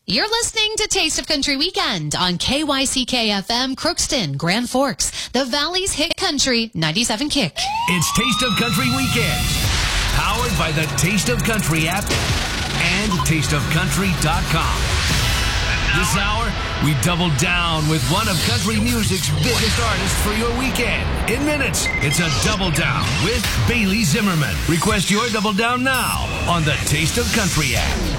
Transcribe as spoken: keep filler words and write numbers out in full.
You're listening to Taste of Country Weekend on K Y C K F M, Crookston, Grand Forks, the Valley's Hit Country ninety-seven Kick. It's Taste of Country Weekend, powered by the Taste of Country app and taste of country dot com. This hour, we double down with one of country music's biggest artists for your weekend. In minutes, it's a Double Down with Bailey Zimmerman. Request your Double Down now on the Taste of Country app.